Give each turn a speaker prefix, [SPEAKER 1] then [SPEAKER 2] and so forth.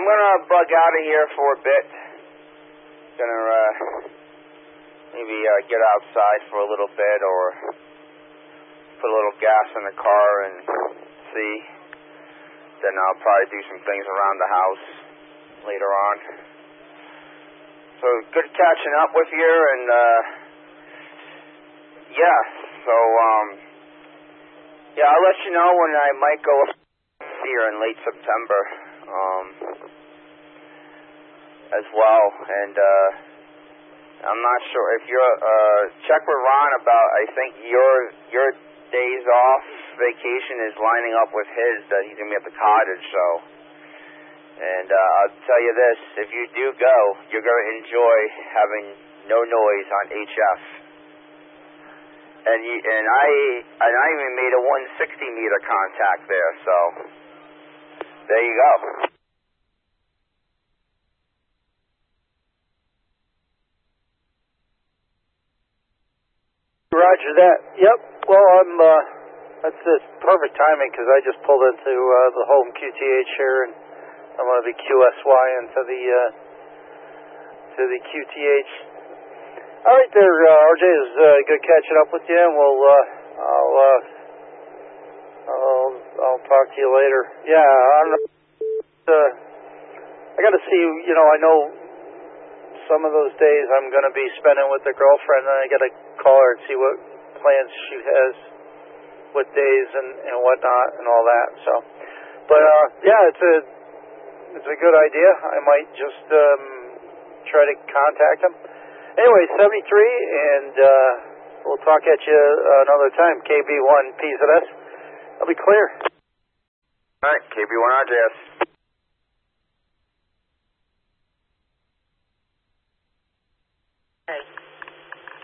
[SPEAKER 1] gonna bug out of here for a bit. Gonna maybe get outside for a little bit, or put a little gas in the car and see. Then I'll probably do some things around the house later on. So good catching up with you, and yeah. So yeah, I'll let you know when I might go here in late September as well. And I'm not sure if you're check with Ron about. I think your days off vacation is lining up with his. That he's gonna be at the cottage. So, and I'll tell you this: if you do go, you're gonna enjoy having no noise on HF. And I even made a 160 meter contact there. So there you go.
[SPEAKER 2] Roger that. Yep. Well, that's just perfect timing because I just pulled into the home QTH here, and I'm going to be QSY into the QTH. All right, there, RJ. Is good catching up with you, and I'll talk to you later. Yeah, I got to see. I know some of those days I'm going to be spending with the girlfriend, and I got to call her and see what plans she has, what days and whatnot and all that. So, but yeah, it's a good idea. I might just try to contact him. Anyway, 73, and we'll talk at you another time. KB1 PZS. I'll be clear.
[SPEAKER 1] All right, KB1 RJS.